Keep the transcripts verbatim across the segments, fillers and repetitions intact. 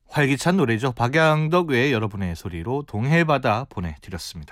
활기찬 노래죠. 박양덕 외에 여러분의 소리로 동해바다 보내드렸습니다.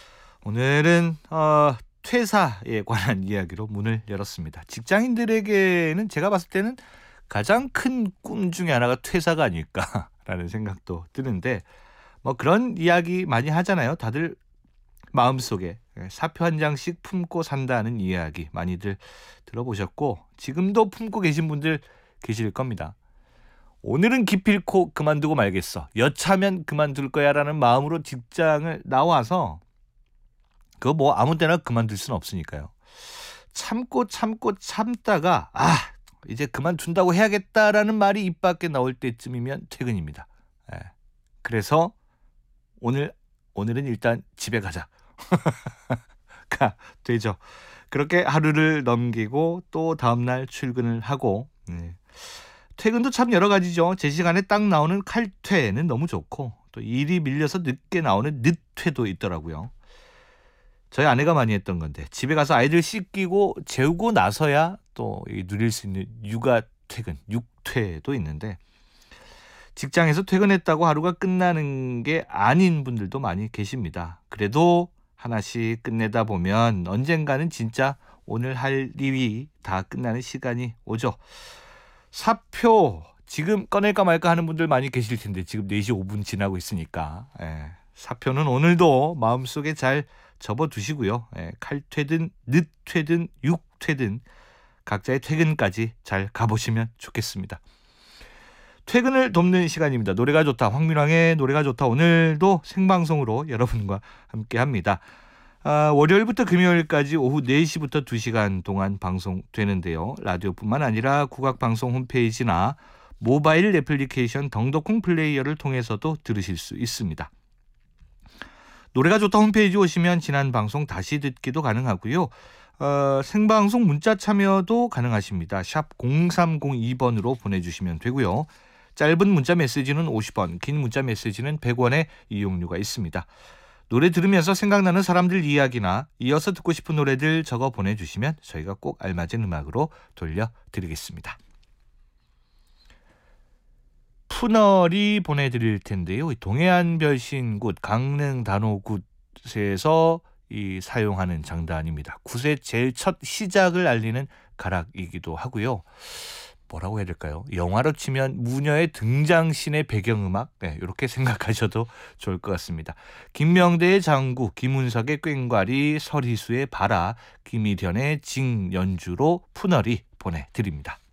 오늘은 어, 퇴사에 관한 이야기로 문을 열었습니다. 직장인들에게는 제가 봤을 때는 가장 큰 꿈 중에 하나가 퇴사가 아닐까라는 생각도 드는데, 뭐 그런 이야기 많이 하잖아요. 다들 마음속에 사표 한 장씩 품고 산다는 이야기 많이들 들어보셨고 지금도 품고 계신 분들 계실 겁니다. 오늘은 기필코 그만두고 말겠어, 여차하면 그만둘 거야 라는 마음으로 직장을 나와서 그거 뭐 아무 때나 그만둘 수는 없으니까요. 참고 참고 참다가 아 이제 그만둔다고 해야겠다라는 말이 입 밖에 나올 때쯤이면 퇴근입니다. 예. 그래서 오늘, 오늘은 일단 집에 가자 가 되죠. 그렇게 하루를 넘기고 또 다음날 출근을 하고, 예. 퇴근도 참 여러 가지죠. 제 시간에 딱 나오는 칼퇴는 너무 좋고 또 일이 밀려서 늦게 나오는 늦퇴도 있더라고요. 저희 아내가 많이 했던 건데 집에 가서 아이들 씻기고 재우고 나서야 또 누릴 수 있는 육아 퇴근, 육퇴도 있는데 직장에서 퇴근했다고 하루가 끝나는 게 아닌 분들도 많이 계십니다. 그래도 하나씩 끝내다 보면 언젠가는 진짜 오늘 할 일이 다 끝나는 시간이 오죠. 사표 지금 꺼낼까 말까 하는 분들 많이 계실 텐데 지금 네 시 오 분 지나고 있으니까 예, 사표는 오늘도 마음속에 잘 접어두시고요. 예, 칼퇴든 늦퇴든 육퇴든 각자의 퇴근까지 잘 가보시면 좋겠습니다. 퇴근을 돕는 시간입니다. 노래가 좋다, 황민왕의 노래가 좋다. 오늘도 생방송으로 여러분과 함께합니다. 아, 월요일부터 금요일까지 오후 네 시부터 두 시간 동안 방송되는데요. 라디오뿐만 아니라 국악방송 홈페이지나 모바일 애플리케이션 덩덕콩 플레이어를 통해서도 들으실 수 있습니다. 노래가 좋다 홈페이지 오시면 지난 방송 다시 듣기도 가능하고요. 어, 생방송 문자 참여도 가능하십니다. 샵 공삼공이 번으로 보내주시면 되고요. 짧은 문자 메시지는 오십 원, 긴 문자 메시지는 백 원의 이용료가 있습니다. 노래 들으면서 생각나는 사람들 이야기나 이어서 듣고 싶은 노래들 적어 보내주시면 저희가 꼭 알맞은 음악으로 돌려드리겠습니다. 푸너리 보내드릴 텐데요. 동해안 별신굿 강릉 단호굿에서 이 사용하는 장단입니다. 굿의 제일 첫 시작을 알리는 가락이기도 하고요. 뭐라고 해야 될까요? 영화로 치면 무녀의 등장신의 배경음악, 네, 이렇게 생각하셔도 좋을 것 같습니다. 김명대의 장구, 김운석의 꽹과리, 설희수의 바라, 김희련의 징 연주로 푸너리 보내드립니다.